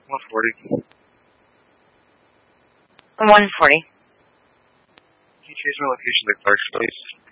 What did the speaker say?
140. 140. Can you change my location to Clarksville, please?